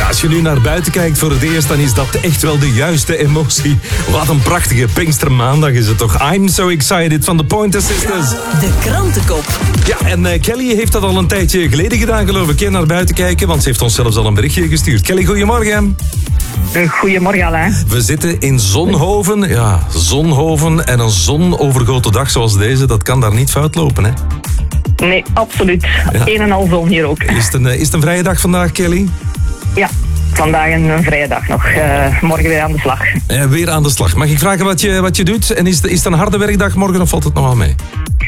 als je nu naar buiten kijkt voor het eerst, dan is dat echt wel de juiste emotie. Wat een prachtige Pinkstermaandag is het toch. I'm so excited van de Pointer Sisters. De krantenkop. Ja, en Kelly heeft dat al een tijdje geleden gedaan, geloof ik, naar buiten kijken. Want ze heeft ons zelfs al een berichtje gestuurd. Kelly, goedemorgen. Goedemorgen, Alain. We zitten in Zonhoven. Ja, Zonhoven en een zonovergoten dag zoals deze, dat kan daar niet fout lopen, hè? Nee, absoluut. Ja. Een en al zon hier ook. Is het een vrije dag vandaag, Kelly? Ja, vandaag een vrije dag nog. Morgen weer aan de slag. Weer aan de slag. Mag ik vragen wat je doet? En is het een harde werkdag morgen of valt het nog wel mee?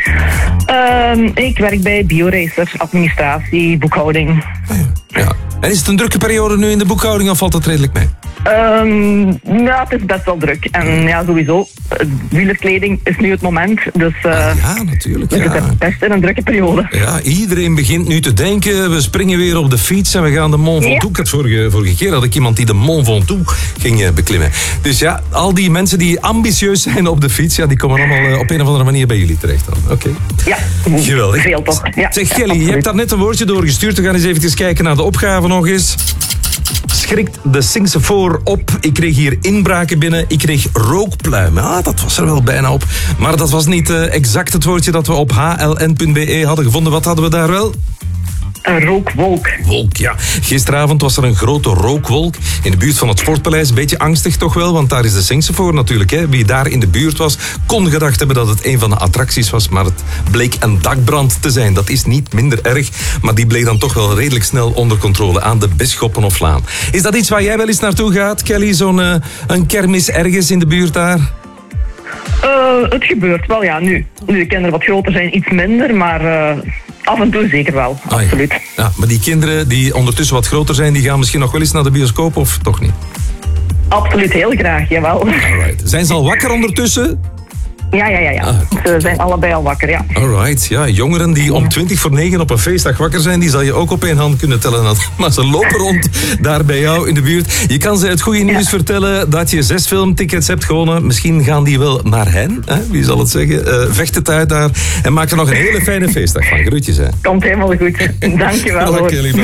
Ik werk bij BioRacer, administratie, boekhouding. Ja. En is het een drukke periode nu in de boekhouding of valt het redelijk mee? Ja, het is best wel druk. En ja, sowieso, wielerkleding is nu het moment. Dus ja, natuurlijk. we zitten best in een drukke periode. Ja, iedereen begint nu te denken, we springen weer op de fiets en we gaan de Mont Ventoux. Vorige keer had ik iemand die de Mont Ventoux ging beklimmen. Dus ja, al die mensen die ambitieus zijn op de fiets, ja, die komen allemaal op een of andere manier bij jullie terecht dan. Oké. Ja, geweldig. Veel toch. Ja, zeg Kelly, ja, je hebt daar net een woordje doorgestuurd. We gaan eens even kijken naar de opgave nog eens. Schrikt de Singsefoor op. Ik kreeg hier inbraken binnen. Ik kreeg rookpluimen. Ah, dat was er wel bijna op. Maar dat was niet exact het woordje dat we op hln.be hadden gevonden. Wat hadden we daar wel? Een rookwolk. Wolk, ja. Gisteravond was er een grote rookwolk in de buurt van het Sportpaleis. Een beetje angstig toch wel, want daar is de Singsefoor natuurlijk. Hè. Wie daar in de buurt was, kon gedacht hebben dat het een van de attracties was. Maar het bleek een dakbrand te zijn. Dat is niet minder erg, maar die bleek dan toch wel redelijk snel onder controle aan de Bisschoppenhoflaan. Is dat iets waar jij wel eens naartoe gaat, Kelly? Zo'n een kermis ergens in de buurt daar? Het gebeurt wel, ja. Nu de kinderen wat groter zijn, iets minder, maar af en toe zeker wel, absoluut. Ja, maar die kinderen die ondertussen wat groter zijn, die gaan misschien nog wel eens naar de bioscoop of toch niet? Absoluut, heel graag, jawel. Alright. Zijn ze al wakker ondertussen? Ja. Ze zijn allebei al wakker, ja. Alright, ja. Jongeren die om 8:45 op een feestdag wakker zijn, die zal je ook op één hand kunnen tellen. Maar ze lopen rond daar bij jou in de buurt. Je kan ze het goede nieuws vertellen dat je 6 filmtickets hebt gewonnen. Misschien gaan die wel naar hen, hè? Wie zal het zeggen? Vecht het uit daar en maak er nog een hele fijne feestdag van. Groetjes, hè. Komt helemaal goed. Dankjewel, hoor.